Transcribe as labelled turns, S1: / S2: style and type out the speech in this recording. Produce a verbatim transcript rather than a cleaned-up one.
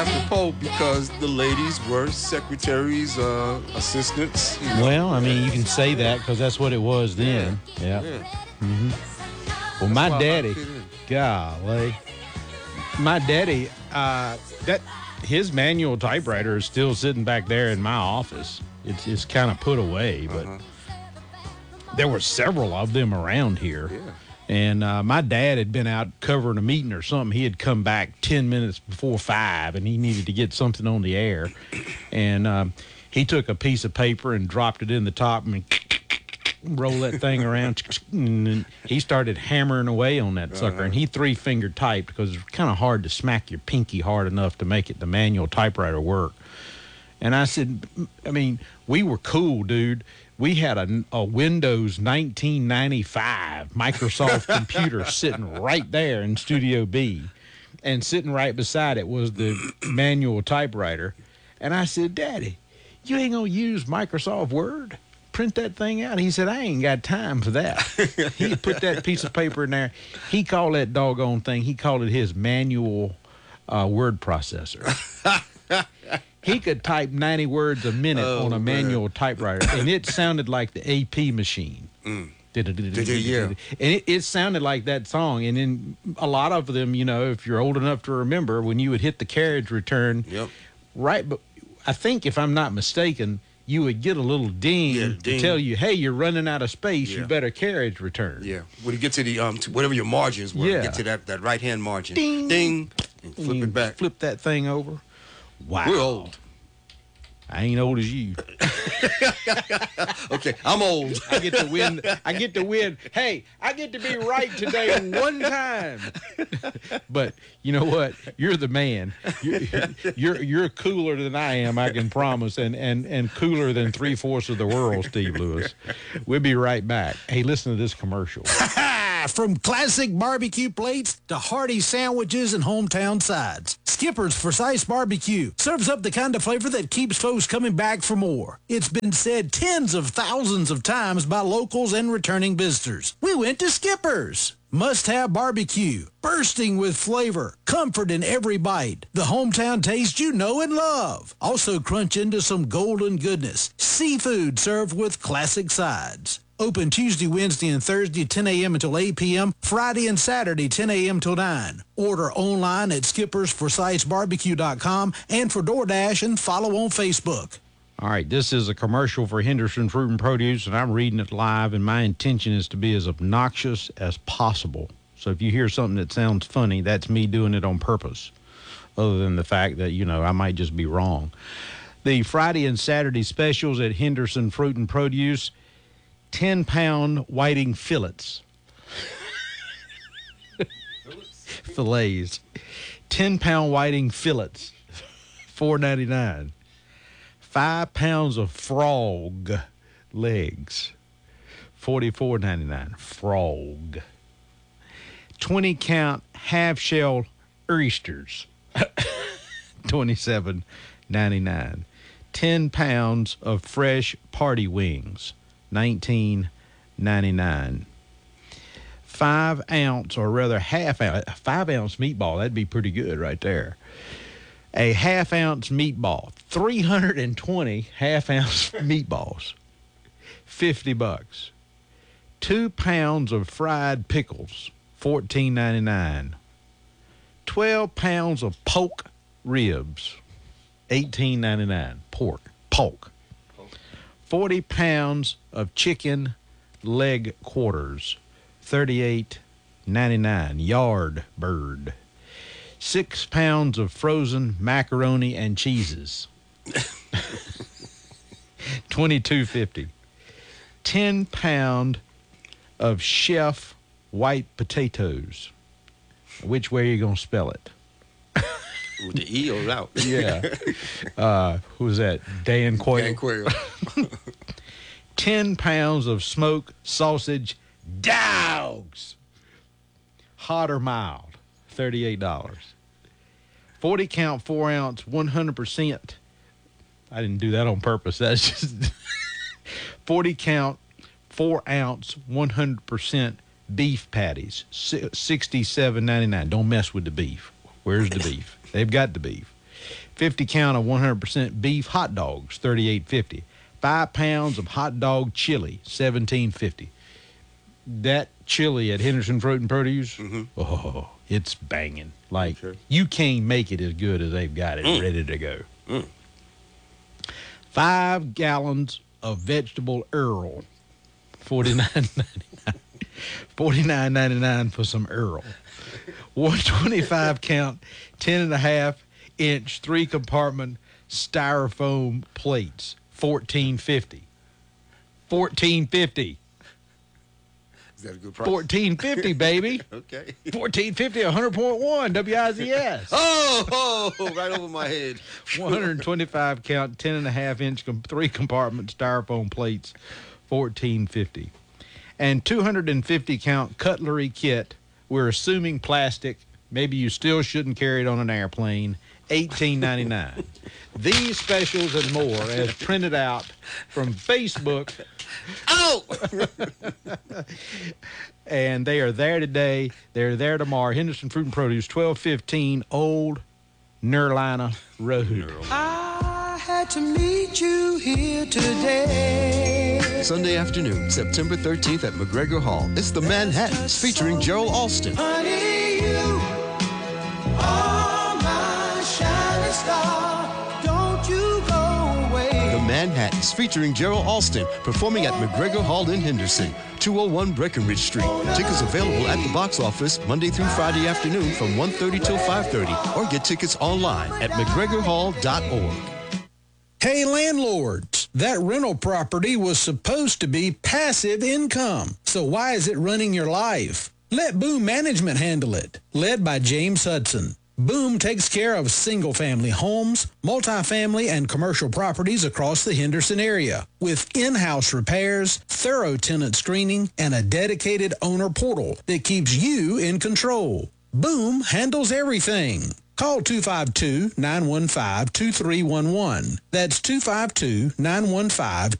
S1: apropos because the ladies were secretaries, uh, assistants. You know.
S2: Well, I mean, you can say that because that's what it was then. Yeah. yeah. Mm-hmm. Well,
S1: That's
S2: my daddy, golly, my daddy, uh, that his manual typewriter is still sitting back there in my office. It's it's kind of put away, but uh-huh. there were several of them around here.
S1: Yeah.
S2: And uh, my dad had been out covering a meeting or something. He had come back ten minutes before five, and he needed to get something on the air. And um, he took a piece of paper and dropped it in the top and roll that thing around. And he started hammering away on that sucker. Uh-huh. And he three-finger typed because it's kind of hard to smack your pinky hard enough to make it the manual typewriter work. And I said, I mean, we were cool, dude. We had a, a Windows nineteen ninety-five Microsoft computer sitting right there in Studio B. And sitting right beside it was the manual typewriter. And I said, Daddy, you ain't going to use Microsoft Word? Print that thing out? He said, I ain't got time for that. He put that piece of paper in there. He called that doggone thing, he called it his manual uh, word processor. He could type ninety words a minute oh, on a manual man. typewriter, and it sounded like the A P machine.
S1: Mm.
S2: Yeah. And it, it sounded like that song. And then a lot of them, you know, if you're old enough to remember, when you would hit the carriage return,
S1: yep.
S2: right, but I think, if I'm not mistaken, you would get a little ding,
S1: yeah,
S2: to
S1: ding.
S2: tell you, hey, you're running out of space,
S1: yeah.
S2: you better carriage return.
S1: Yeah, when you get to the, um, to whatever your margins were,
S2: yeah.
S1: get to that, that right-hand margin.
S2: Ding.
S1: Ding. And flip
S2: and
S1: it back.
S2: Flip that thing over. Wow.
S1: We're old.
S2: I ain't old as you.
S1: Okay, I'm old.
S2: I get to win. I get to win. Hey, I get to be right today one time. But you know what? You're the man. You're, you're you're cooler than I am, I can promise, and and and cooler than three fourths of the world, Steve Lewis. We'll be right back. Hey, listen to this commercial.
S3: From classic barbecue plates to hearty sandwiches and hometown sides, Skipper's Forsyth's Barbecue serves up the kind of flavor that keeps folks coming back for more. It's been said tens of thousands of times by locals and returning visitors. We went to Skipper's. Must-have barbecue, bursting with flavor, comfort in every bite. The hometown taste you know and love. Also crunch into some golden goodness. Seafood served with classic sides. Open Tuesday, Wednesday, and Thursday, ten a.m. until eight p.m., Friday and Saturday, ten a.m. till nine. Order online at skippers forsyths barbecue dot com and for DoorDash and follow on Facebook.
S2: All right, this is a commercial for Henderson Fruit and Produce, and I'm reading it live, and my intention is to be as obnoxious as possible. So if you hear something that sounds funny, that's me doing it on purpose, other than the fact that, you know, I might just be wrong. The Friday and Saturday specials at Henderson Fruit and Produce, ten-pound whiting fillets. Fillets. ten-pound whiting fillets, four ninety-nine. Five pounds of frog legs, forty-four ninety-nine. Frog. twenty-count half-shell oysters, twenty-seven ninety-nine. ten pounds of fresh party wings, nineteen ninety-nine. Five ounce, or rather half ounce, five ounce meatball, that'd be pretty good right there. A half ounce meatball, three hundred twenty half ounce meatballs, fifty bucks. Two pounds of fried pickles, fourteen ninety-nine. Twelve pounds of pork ribs, eighteen ninety-nine. Pork, pork. Forty pounds of chicken leg quarters, thirty-eight ninety-nine. Yard bird. Six pounds of frozen macaroni and cheeses, twenty-two fifty. Ten pound of chef white potatoes. Which way are you gonna spell it?
S1: With the E or out?
S2: Yeah. Uh, who's that? Dan Quayle.
S1: Dan Quayle.
S2: Ten pounds of smoked sausage dogs. Hot or mild, thirty-eight dollars. forty count, four ounce, one hundred percent. I didn't do that on purpose. That's just forty count, four ounce, one hundred percent beef patties, sixty-seven ninety-nine. Don't mess with the beef. Where's the beef? They've got the beef. fifty count of one hundred percent beef hot dogs, thirty-eight fifty. Five pounds of hot dog chili, seventeen fifty. That chili at Henderson Fruit and Produce, mm-hmm. oh, it's banging. Like, okay. You can't make it as good as they've got it mm. ready to go. Mm. Five gallons of vegetable Earl, forty-nine ninety-nine. forty-nine ninety-nine for some Earl. one twenty-five count, ten and a half inch, three compartment styrofoam plates, fourteen fifty. fourteen fifty.
S1: Is that a good price?
S2: fourteen fifty, baby.
S1: Okay.
S2: fourteen fifty, one hundred point one W I Z S.
S1: Oh, oh, right over my head.
S2: one twenty-five count, ten and a half inch, three compartment styrofoam plates, fourteen fifty. And two hundred fifty count cutlery kit. We're assuming plastic. Maybe you still shouldn't carry it on an airplane. eighteen ninety-nine. These specials and more as printed out from Facebook.
S1: Oh!
S2: And they are there today. They're there tomorrow. Henderson Fruit and Produce, twelve fifteen Old Nerlina Road.
S4: I had to meet you here today.
S5: Sunday afternoon, September thirteenth at McGregor Hall. It's the Manhattans featuring Gerald Alston.
S4: Honey, you are my shining star. Don't you go away.
S5: The Manhattans featuring Gerald Alston performing at McGregor Hall in Henderson, two oh one Breckenridge Street. Tickets available at the box office Monday through Friday afternoon from one thirty till five thirty, or get tickets online at mcgregor hall dot org.
S3: Hey, landlords, that rental property was supposed to be passive income. So why is it running your life? Let Boom Management handle it. Led by James Hudson. Boom takes care of single-family homes, multifamily, and commercial properties across the Henderson area with in-house repairs, thorough tenant screening, and a dedicated owner portal that keeps you in control. Boom handles everything. Call two five two, nine one five, two three one one. That's two five two, nine one five,